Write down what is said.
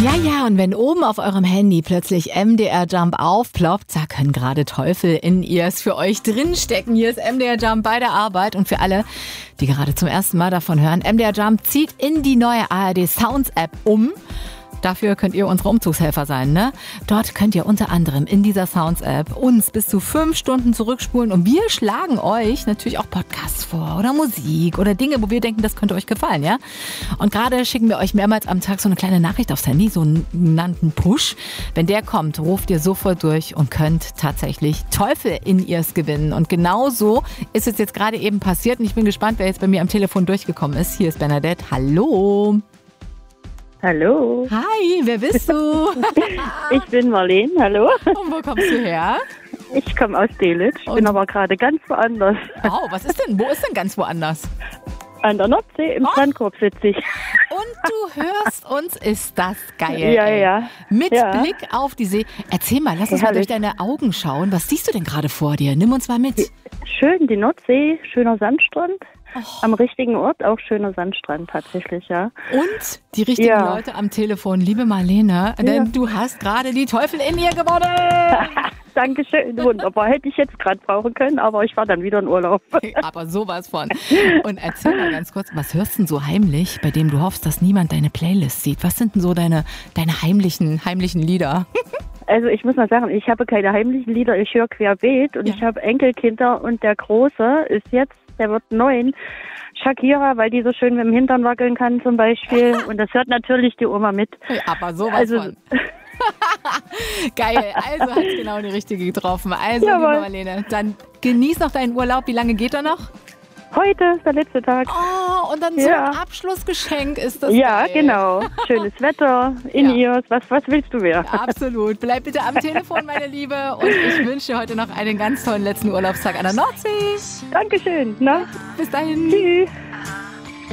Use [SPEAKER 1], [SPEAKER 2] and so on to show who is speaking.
[SPEAKER 1] Ja, und wenn oben auf eurem Handy plötzlich MDR Jump aufploppt, da können gerade Teufel in Ears für euch drinstecken. Hier ist MDR Jump bei der Arbeit und für alle, die gerade zum ersten Mal davon hören, MDR Jump zieht in die neue ARD Sounds App um. Dafür könnt ihr unsere Umzugshelfer sein, ne? Dort könnt ihr unter anderem in dieser Sounds-App uns bis zu 5 Stunden zurückspulen und wir schlagen euch natürlich auch Podcasts vor oder Musik oder Dinge, wo wir denken, das könnte euch gefallen, ja? Und gerade schicken wir euch mehrmals am Tag so eine kleine Nachricht aufs Handy, so einen genannten Push. Wenn der kommt, ruft ihr sofort durch und könnt tatsächlich Teufel in Ears gewinnen. Und genau so ist es jetzt gerade eben passiert und ich bin gespannt, wer jetzt bei mir am Telefon durchgekommen ist. Hier ist Bernadette. Hallo.
[SPEAKER 2] Hallo.
[SPEAKER 1] Hi, wer bist du?
[SPEAKER 2] Ich bin Marlene, hallo.
[SPEAKER 1] Und wo kommst du her?
[SPEAKER 2] Ich komme aus Delitzsch, bin aber gerade ganz woanders.
[SPEAKER 1] Oh, was ist denn? Wo ist denn ganz woanders?
[SPEAKER 2] An der Nordsee, im Strandkorb sitze ich.
[SPEAKER 1] Und du hörst uns, ist das geil.
[SPEAKER 2] Ja,
[SPEAKER 1] ey.
[SPEAKER 2] ja.
[SPEAKER 1] Mit
[SPEAKER 2] Ja.
[SPEAKER 1] Blick auf die See. Erzähl mal, lass uns mal durch deine Augen schauen. Was siehst du denn gerade vor dir? Nimm uns mal mit.
[SPEAKER 2] Schön, die Nordsee, schöner Sandstrand. Am richtigen Ort auch schöner Sandstrand tatsächlich, ja.
[SPEAKER 1] Und die richtigen
[SPEAKER 2] Ja.
[SPEAKER 1] Leute am Telefon, liebe Marlene, denn du hast gerade die Teufel in ihr gewonnen.
[SPEAKER 2] Dankeschön, wunderbar. Hätte ich jetzt gerade brauchen können, aber ich war dann wieder in Urlaub.
[SPEAKER 1] Aber sowas von. Und erzähl mal ganz kurz, was hörst du denn so heimlich, bei dem du hoffst, dass niemand deine Playlist sieht? Was sind denn so deine heimlichen Lieder?
[SPEAKER 2] Also ich muss mal sagen, ich habe keine heimlichen Lieder, ich höre querbeet und
[SPEAKER 1] Ja.
[SPEAKER 2] ich habe Enkelkinder und der Große ist jetzt, der wird 9, Shakira, weil die so schön mit dem Hintern wackeln kann zum Beispiel und das hört natürlich die Oma mit.
[SPEAKER 1] Aber sowas
[SPEAKER 2] Also-
[SPEAKER 1] von. Geil, also hat genau die richtige getroffen. Also,
[SPEAKER 2] Jawohl.
[SPEAKER 1] liebe Marlene, dann genieß noch deinen Urlaub. Wie lange geht er noch?
[SPEAKER 2] Heute ist der letzte Tag.
[SPEAKER 1] Oh, und dann so
[SPEAKER 2] Ja.
[SPEAKER 1] ein Abschlussgeschenk ist das
[SPEAKER 2] Ja,
[SPEAKER 1] geil.
[SPEAKER 2] genau. Schönes Wetter, in
[SPEAKER 1] Ja.
[SPEAKER 2] Ears, was willst du mehr?
[SPEAKER 1] Absolut. Bleib bitte am Telefon, meine Liebe. Und ich wünsche dir heute noch einen ganz tollen letzten Urlaubstag an der Nordsee.
[SPEAKER 2] Dankeschön. Na,
[SPEAKER 1] Bis dahin.
[SPEAKER 2] tschüss.